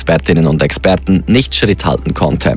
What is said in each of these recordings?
Expertinnen und Experten nicht Schritt halten konnte.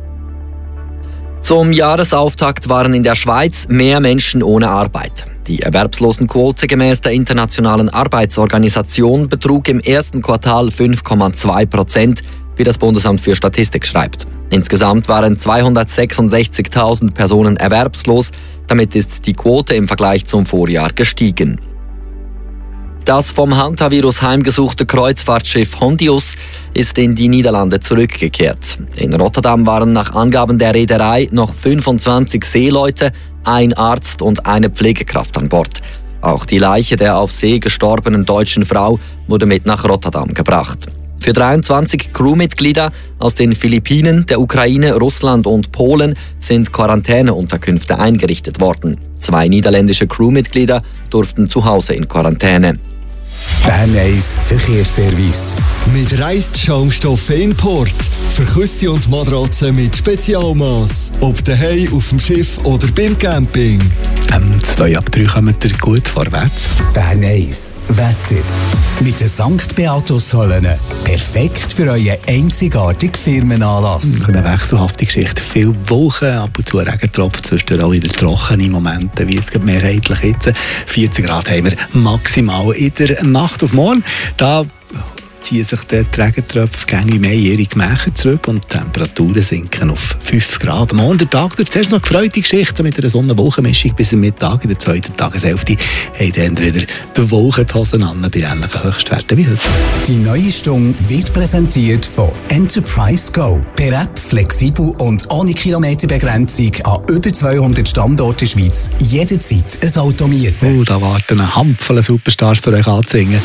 Zum Jahresauftakt waren in der Schweiz mehr Menschen ohne Arbeit. Die Erwerbslosenquote gemäß der Internationalen Arbeitsorganisation betrug im ersten Quartal 5,2%, wie das Bundesamt für Statistik schreibt. Insgesamt waren 266.000 Personen erwerbslos. Damit ist die Quote im Vergleich zum Vorjahr gestiegen. Das vom Hantavirus heimgesuchte Kreuzfahrtschiff Hondius ist in die Niederlande zurückgekehrt. In Rotterdam waren nach Angaben der Reederei noch 25 Seeleute, ein Arzt und eine Pflegekraft an Bord. Auch die Leiche der auf See gestorbenen deutschen Frau wurde mit nach Rotterdam gebracht. Für 23 Crewmitglieder aus den Philippinen, der Ukraine, Russland und Polen sind Quarantäneunterkünfte eingerichtet worden. 2 niederländische Crewmitglieder durften zu Hause in Quarantäne. Bern 1 Verkehrsservice. Mit Reisschaumstoffen Import. Für Küsse und Matratzen mit Spezialmaß. Ob daheim, auf dem Schiff oder beim Camping. 2 ab 3 kommt ihr gut vorwärts. Bern 1 Wetter. Mit den St. Beatus-Hallen. Perfekt für euren einzigartigen Firmenanlass. Eine wechselhafte Geschichte. Viele Wolken, ab und zu Regentropfen, zwischendurch auch wieder trockene Momente, wie jetzt mehrheitlich jetzt. 14 Grad haben wir maximal in der Nacht auf morgen. Da ziehen sich die Regentröpfe gängig mehr in ihre Gemächer zurück und die Temperaturen sinken auf 5 Grad. Am Morgen der Tag durch zuerst noch gefreute Geschichten mit einer Sonne-Wolken-Mischung bis am Mittag. In der zweiten Tageshälfte haben dann wieder die Wolken die Hosen an bei ähnlichen Höchstwerten wie heute. Die neue Stunde wird präsentiert von Enterprise Go. Per App flexibel und ohne Kilometerbegrenzung an über 200 Standorten in der Schweiz. Jederzeit ein Auto mieten. Da warten eine Handvoll Superstars für euch anzusingen.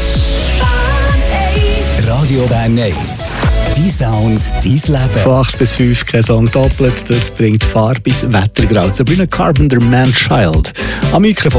Radio Bern 1. Dein Sound, dein Leben. Von 8 bis 5 kein Song doppelt. Das bringt Farbe bis Wettergrau. Sabrina Carpenter, Man Child. Am Mikrofon